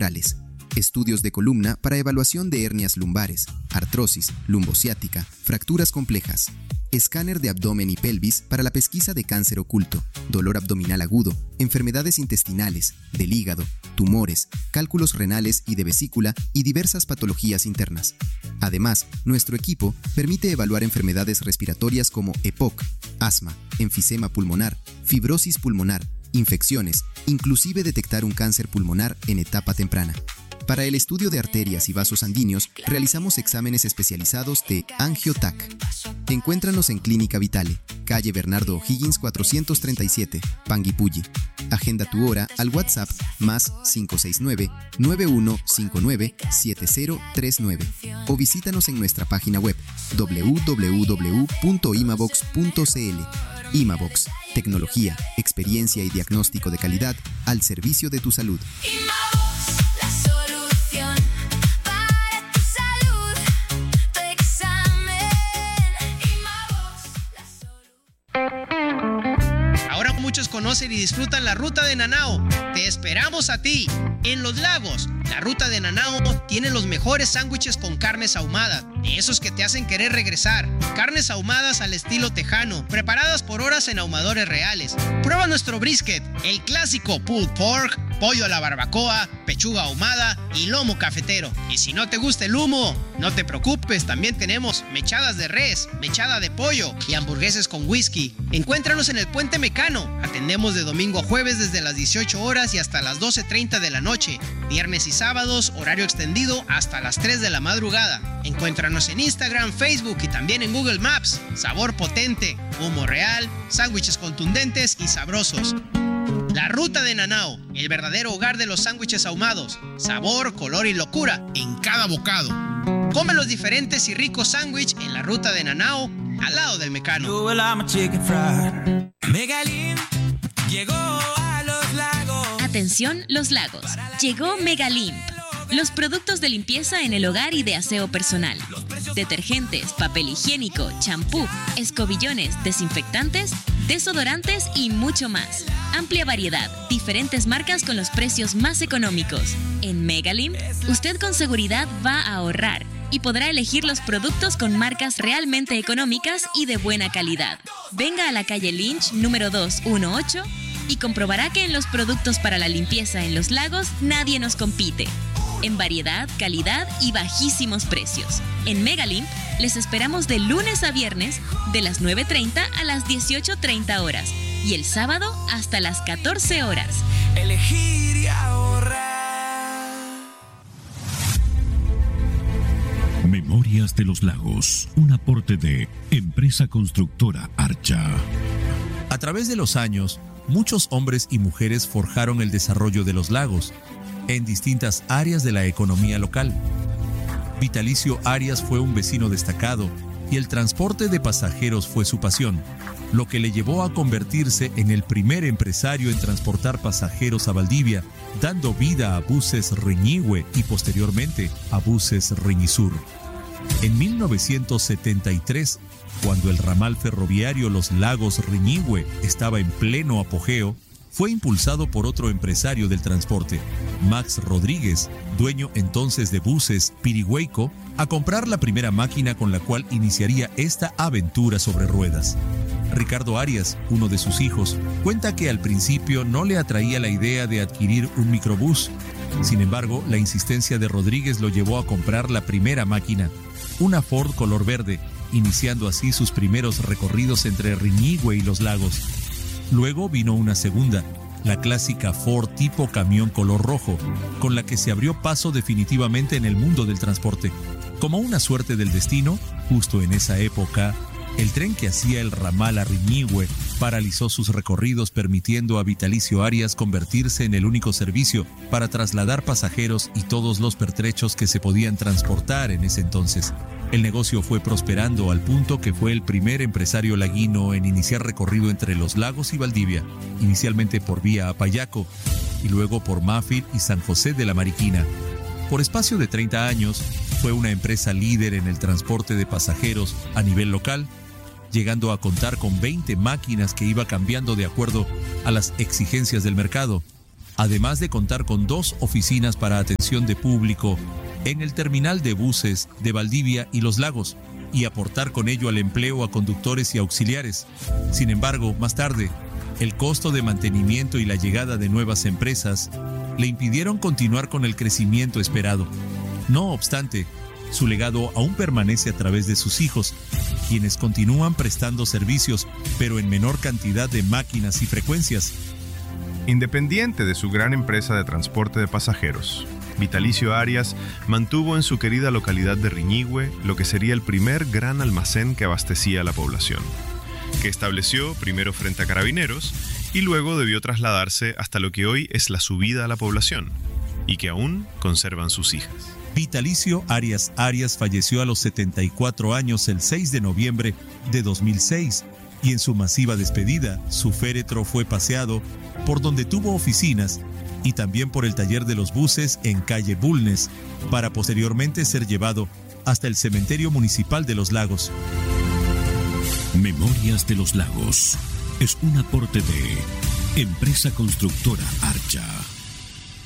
locales. Estudios de columna para evaluación de hernias lumbares, artrosis, lumbociática, fracturas complejas. Escáner de abdomen y pelvis para la pesquisa de cáncer oculto, dolor abdominal agudo, enfermedades intestinales, del hígado, tumores, cálculos renales y de vesícula y diversas patologías internas. Además, nuestro equipo permite evaluar enfermedades respiratorias como EPOC, asma, enfisema pulmonar, fibrosis pulmonar, infecciones, inclusive detectar un cáncer pulmonar en etapa temprana. Para el estudio de arterias y vasos sanguíneos, realizamos exámenes especializados de AngioTac. Encuéntranos en Clínica Vitale, calle Bernardo O'Higgins 437, Panguipulli. Agenda tu hora al WhatsApp +569 9159 7039 o visítanos en nuestra página web www.imavox.cl. Imavox, tecnología, experiencia y diagnóstico de calidad al servicio de tu salud. Muchos conocen y disfrutan la Ruta de Nanao. Te esperamos a ti. En Los Lagos, la Ruta de Nanao tiene los mejores sándwiches con carnes ahumadas, de esos que te hacen querer regresar. Carnes ahumadas al estilo tejano, preparadas por horas en ahumadores reales. Prueba nuestro brisket, el clásico pulled pork, pollo a la barbacoa, pechuga ahumada y lomo cafetero. Y si no te gusta el humo, no te preocupes, también tenemos mechadas de res, mechada de pollo y hamburguesas con whisky. Encuéntranos en el Puente Mecano. Atendemos de domingo a jueves desde las 18 horas y hasta las 12:30 de la noche. Viernes y sábados, horario extendido hasta las 3 de la madrugada. Encuéntranos en Instagram, Facebook y también en Google Maps. Sabor potente, humo real, sándwiches contundentes y sabrosos. La Ruta de Nanao, el verdadero hogar de los sándwiches ahumados. Sabor, color y locura en cada bocado. Come los diferentes y ricos sándwiches en la Ruta de Nanao, al lado del Mecano. Megalimp llegó a Los Lagos. Atención, Los Lagos. Llegó Megalimp. Los productos de limpieza en el hogar y de aseo personal. Detergentes, papel higiénico, champú, escobillones, desinfectantes, desodorantes y mucho más. Amplia variedad, diferentes marcas con los precios más económicos. En Megalimp, usted con seguridad va a ahorrar y podrá elegir los productos con marcas realmente económicas y de buena calidad. Venga a la calle Lynch, número 218, y comprobará que en los productos para la limpieza en Los Lagos nadie nos compite. En variedad, calidad y bajísimos precios. En Megalimp les esperamos de lunes a viernes de las 9:30 a las 18:30 horas y el sábado hasta las 14 horas. Elegir y ahorrar. Memorias de los Lagos, un aporte de Empresa Constructora Archa. A través de los años, muchos hombres y mujeres forjaron el desarrollo de los lagos en distintas áreas de la economía local. Vitalicio Arias fue un vecino destacado y el transporte de pasajeros fue su pasión, lo que le llevó a convertirse en el primer empresario en transportar pasajeros a Valdivia, dando vida a buses Reñihue y posteriormente a buses Reñisur. En 1973, cuando el ramal ferroviario Los Lagos Reñihue estaba en pleno apogeo, fue impulsado por otro empresario del transporte, Max Rodríguez, dueño entonces de buses Pirigüeico, a comprar la primera máquina con la cual iniciaría esta aventura sobre ruedas. Ricardo Arias, uno de sus hijos, cuenta que al principio no le atraía la idea de adquirir un microbús. Sin embargo, la insistencia de Rodríguez lo llevó a comprar la primera máquina, una Ford color verde, iniciando así sus primeros recorridos entre Reñihue y Los Lagos. Luego vino una segunda, la clásica Ford tipo camión color rojo, con la que se abrió paso definitivamente en el mundo del transporte. Como una suerte del destino, justo en esa época, el tren que hacía el ramal a Reñihue paralizó sus recorridos, permitiendo a Vitalicio Arias convertirse en el único servicio para trasladar pasajeros y todos los pertrechos que se podían transportar en ese entonces. El negocio fue prosperando al punto que fue el primer empresario laguino en iniciar recorrido entre Los Lagos y Valdivia, inicialmente por vía Apayaco y luego por Máfil y San José de la Mariquina. Por espacio de 30 años, fue una empresa líder en el transporte de pasajeros a nivel local, llegando a contar con 20 máquinas que iba cambiando de acuerdo a las exigencias del mercado. además de contar con 2 oficinas para atención de público en el terminal de buses de Valdivia y Los Lagos, y aportar con ello al empleo a conductores y auxiliares. Sin embargo, más tarde, el costo de mantenimiento y la llegada de nuevas empresas le impidieron continuar con el crecimiento esperado. No obstante, su legado aún permanece a través de sus hijos, quienes continúan prestando servicios, pero en menor cantidad de máquinas y frecuencias. Independiente de su gran empresa de transporte de pasajeros, Vitalicio Arias mantuvo en su querida localidad de Riñihue lo que sería el primer gran almacén que abastecía a la población, que estableció primero frente a Carabineros y luego debió trasladarse hasta lo que hoy es la subida a la población, y que aún conservan sus hijas. Vitalicio Arias falleció a los 74 años el 6 de noviembre de 2006, y en su masiva despedida, su féretro fue paseado por donde tuvo oficinas y también por el taller de los buses en calle Bulnes, para posteriormente ser llevado hasta el cementerio municipal de Los Lagos. Memorias de los Lagos es un aporte de Empresa Constructora Archa.